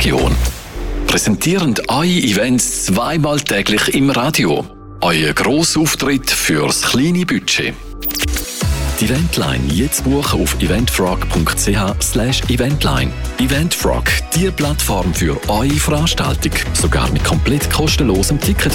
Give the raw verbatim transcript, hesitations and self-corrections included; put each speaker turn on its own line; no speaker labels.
Region. Präsentierend eure Events zweimal täglich im Radio. Euer Grossauftritt fürs kleine Budget. Die Eventline jetzt buchen auf eventfrog punkt c h slash eventline. Eventfrog, die Plattform für eure Veranstaltung. Sogar mit komplett kostenlosem Ticket.